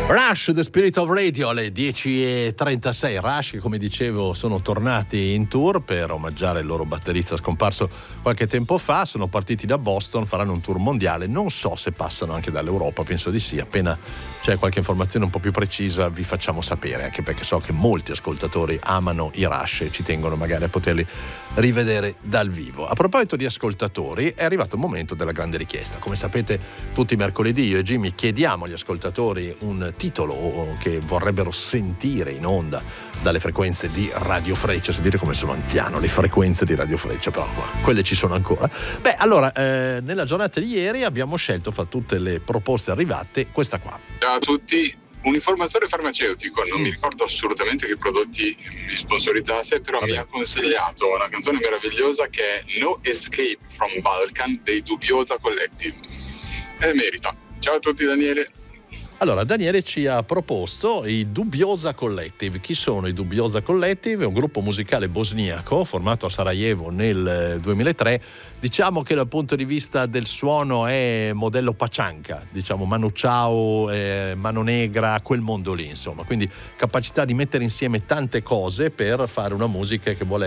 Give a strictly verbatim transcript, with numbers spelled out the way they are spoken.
Rush, The Spirit of Radio, alle dieci e trentasei. Rush, che come dicevo sono tornati in tour per omaggiare il loro batterista scomparso qualche tempo fa. Sono partiti da Boston, faranno un tour mondiale. Non so se passano anche dall'Europa, penso di sì. Appena c'è qualche informazione un po' più precisa vi facciamo sapere, anche perché so che molti ascoltatori amano i Rush e ci tengono magari a poterli rivedere dal vivo. A proposito di ascoltatori, è arrivato il momento della grande richiesta. Come sapete, tutti i mercoledì io e Jimmy chiediamo agli ascoltatori un titolo che vorrebbero sentire in onda dalle frequenze di Radio Freccia. Sentite come sono anziano, le frequenze di Radio Freccia, però quelle ci sono ancora. Beh, allora, eh, nella giornata di ieri abbiamo scelto, fra tutte le proposte arrivate, questa qua. Ciao a tutti, un informatore farmaceutico, non mm. mi ricordo assolutamente che prodotti mi sponsorizzasse, però Vabbè. mi ha consigliato una canzone meravigliosa che è No Escape from Balkan dei Dubbiosa Collective, e merita. Ciao a tutti, Daniele. Allora, Daniele ci ha proposto i Dubbiosa Collective. Chi sono i Dubbiosa Collective? È un gruppo musicale bosniaco formato a Sarajevo nel duemilatré. Diciamo che dal punto di vista del suono è modello Pachanka, diciamo Manu Chao, eh, Mano Negra, quel mondo lì, insomma. Quindi capacità di mettere insieme tante cose per fare una musica che vuole